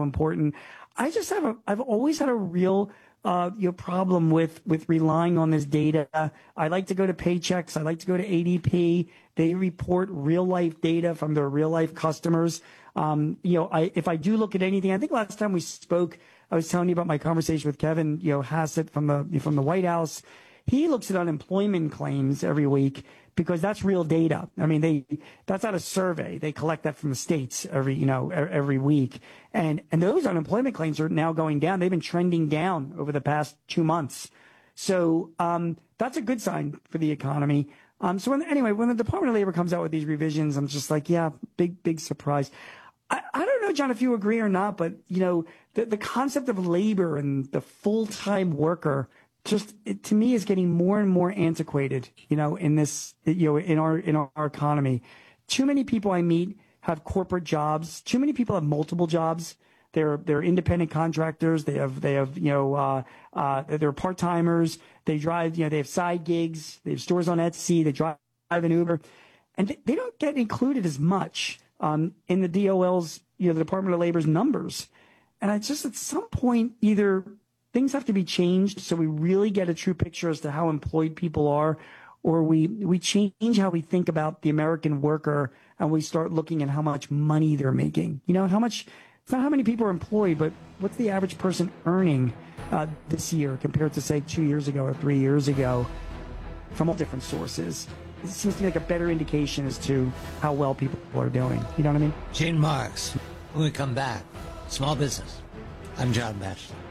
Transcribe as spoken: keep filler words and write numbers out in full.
important. I just have a, I've always had a real, uh, you know, problem with, with relying on this data. I like to go to Paychex. I like to go to A D P. They report real life data from their real life customers. Um, you know, I, if I do look at anything, I think last time we spoke, I was telling you about my conversation with Kevin, you know, Hassett from the, from the White House. He looks at unemployment claims every week because that's real data. I mean, they, that's not a survey. They collect that from the states every, you know, every week. And, and those unemployment claims are now going down. They've been trending down over the past two months. So, um, that's a good sign for the economy. Um, so when, anyway, when the Department of Labor comes out with these revisions, I'm just like, yeah, big, big surprise. I, I don't know, John, if you agree or not, but, you know, the, the concept of labor and the full-time worker just, it, to me, is getting more and more antiquated, you know, in this, you know, in our, in our economy. Too many people I meet have corporate jobs. Too many people have multiple jobs. They're, they're independent contractors. They have, they have, you know, uh, uh, they're part-timers. They drive, you know, they have side gigs. They have stores on Etsy. They drive an Uber, and they, they don't get included as much, um, in the D O L's, you know, the Department of Labor's numbers. And I just, at some point, either things have to be changed so we really get a true picture as to how employed people are, or we, we change how we think about the American worker and we start looking at how much money they're making. You know, how much, it's not how many people are employed, but what's the average person earning uh, this year compared to, say, two years ago or three years ago from all different sources. It seems to me like a better indication as to how well people are doing. You know what I mean? Gene Marks, when we come back, small business. I'm John Batchelor.